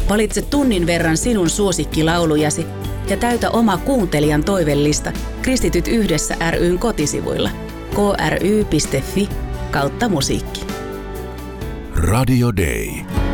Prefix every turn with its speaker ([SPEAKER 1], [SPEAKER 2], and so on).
[SPEAKER 1] Valitse tunnin verran sinun suosikkilaulujasi ja täytä oma kuuntelijan toivellista Kristityt yhdessä ry:n kotisivuilla kry.fi/musiikki.
[SPEAKER 2] Radio Day.